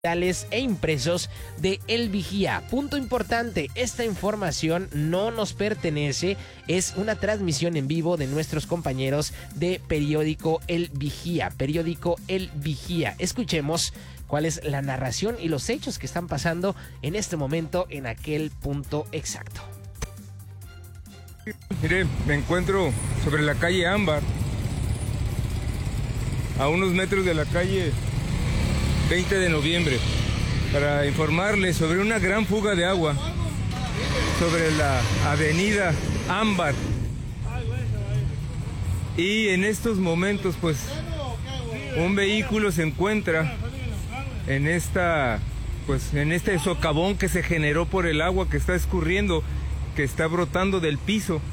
digitales e impresos de El Vigía. Punto importante, esta información no nos pertenece, es una transmisión en vivo de nuestros compañeros de Periódico El Vigía. Escuchemos cuál es la narración y los hechos que están pasando en este momento en aquel punto exacto. Mire, me encuentro sobre la calle Ámbar, a unos metros de la calle 20 de noviembre, para informarles sobre una gran fuga de agua sobre la avenida Ámbar. Y en estos momentos, pues, un vehículo se encuentra en este socavón que se generó por el agua que está escurriendo, que está brotando del piso.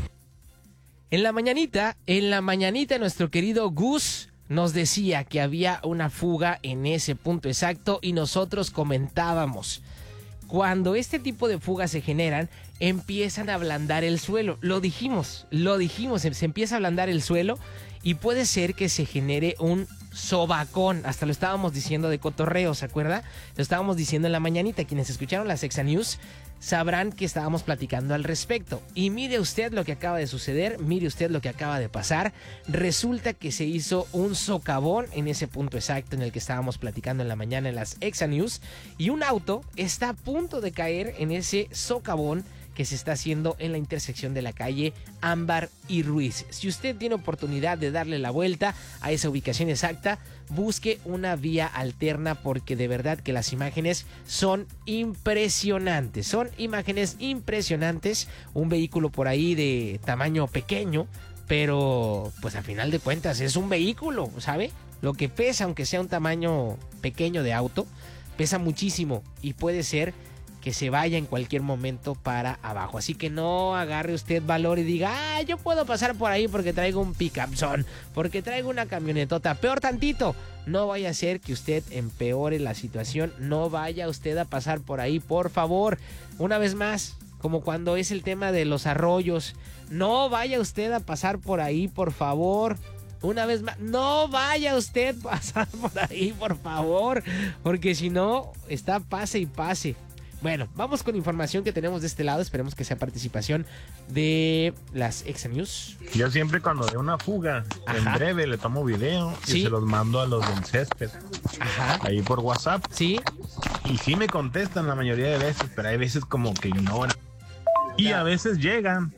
En la mañanita, nuestro querido Gus nos decía que había una fuga en ese punto exacto y nosotros comentábamos, cuando este tipo de fugas se generan, empiezan a ablandar el suelo. Lo dijimos, se empieza a ablandar el suelo y puede ser que se genere un sobacón. Hasta lo estábamos diciendo de cotorreo, ¿se acuerda? Lo estábamos diciendo en la mañanita. Quienes escucharon las Exa News sabrán que estábamos platicando al respecto. Y mire usted lo que acaba de suceder, mire usted lo que acaba de pasar. Resulta que se hizo un socavón en ese punto exacto en el que estábamos platicando en la mañana en las Exa News. Y un auto está a punto de caer en ese socavón que se está haciendo en la intersección de la calle Ámbar y Ruiz. Si usted tiene oportunidad de darle la vuelta a esa ubicación exacta, busque una vía alterna, porque de verdad que las imágenes son impresionantes. Son imágenes impresionantes. Un vehículo por ahí de tamaño pequeño, pero pues a final de cuentas es un vehículo, ¿sabe? Lo que pesa, aunque sea un tamaño pequeño de auto, pesa muchísimo y puede ser que se vaya en cualquier momento para abajo. Así que no agarre usted valor y diga, yo puedo pasar por ahí porque traigo un pick-upzón, porque traigo una camionetota. Peor tantito, no vaya a ser que usted empeore la situación. No vaya usted a pasar por ahí, por favor. Una vez más, como cuando es el tema de los arroyos, no vaya usted a pasar por ahí, por favor. Una vez más, no vaya usted a pasar por ahí, por favor, porque si no, está pase y pase. Bueno, vamos con información que tenemos de este lado. Esperemos que sea participación de las Exa News. Yo siempre cuando veo una fuga, en breve le tomo video y se los mando a los del césped. Ahí por WhatsApp. Sí. Y sí me contestan la mayoría de veces, pero hay veces como que ignoran. Y a veces llegan,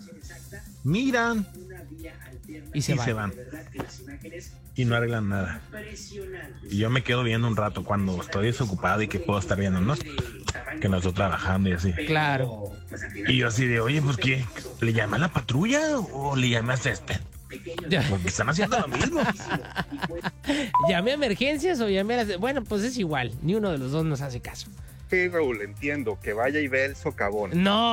miran y se van. Y no arreglan nada. Y yo me quedo viendo un rato cuando estoy desocupado y que puedo estar viendo, ¿no? Que no estoy trabajando y así. Claro. Y yo así de, oye, pues ¿qué? ¿Le llamé a la patrulla o le llamé a césped? Porque están haciendo lo mismo. ¿Llamé a emergencias o llamé a... Bueno, pues es igual. Ni uno de los dos nos hace caso. Sí, Raúl, entiendo que vaya y ve el socavón. No,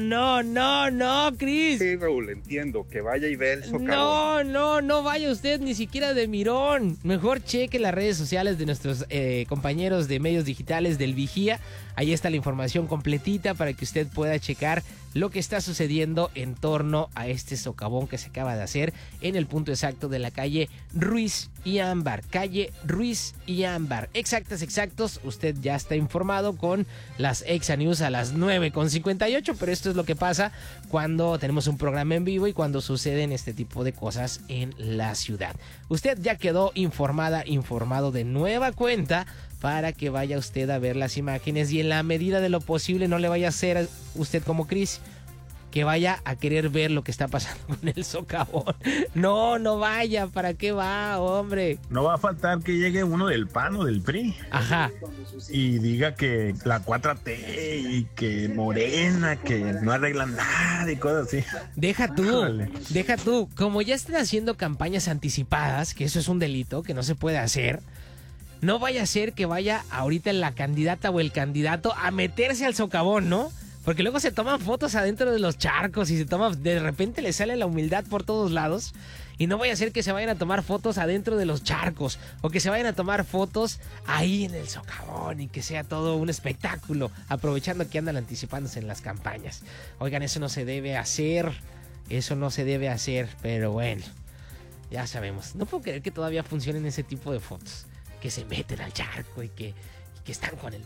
Cris. Sí, Raúl, entiendo que vaya y ve el socavón. No vaya usted ni siquiera de mirón. Mejor cheque las redes sociales de nuestros compañeros de medios digitales del Vigía. Ahí está la información completita para que usted pueda checar lo que está sucediendo en torno a este socavón que se acaba de hacer en el punto exacto de la calle Ruiz y Ámbar. Calle Ruiz y Ámbar. Exactos, usted ya está informado con las Exa News a las 9:58, pero esto es lo que pasa cuando tenemos un programa en vivo y cuando suceden este tipo de cosas en la ciudad. Usted ya quedó informado de nueva cuenta para que vaya usted a ver las imágenes y en la medida de lo posible no le vaya a hacer usted como Cris, que vaya a querer ver lo que está pasando con el socavón. No vaya, ¿para qué va, hombre? No va a faltar que llegue uno del PAN o del PRI. Ajá. Y diga que la 4T y que Morena, que no arreglan nada y cosas así. Deja tú. Como ya están haciendo campañas anticipadas, que eso es un delito, que no se puede hacer, no vaya a ser que vaya ahorita la candidata o el candidato a meterse al socavón, ¿no? Porque luego se toman fotos adentro de los charcos y de repente le sale la humildad por todos lados. Y no vaya a ser que se vayan a tomar fotos adentro de los charcos o que se vayan a tomar fotos ahí en el socavón y que sea todo un espectáculo, aprovechando que andan anticipándose en las campañas. Oigan, eso no se debe hacer, pero bueno, ya sabemos. No puedo creer que todavía funcionen ese tipo de fotos, que se meten al charco y que que están con el